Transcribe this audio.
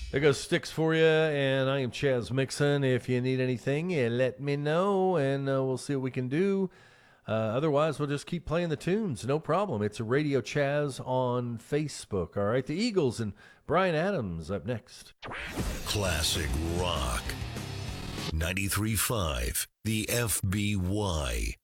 There goes Sticks for you, and I am Chaz Mixon. If you need anything, let me know, and we'll see what we can do. Otherwise, we'll just keep playing the tunes. No problem. It's a Radio Chaz on Facebook. All right, the Eagles and Bryan Adams up next. Classic rock. 93.5, the FBY.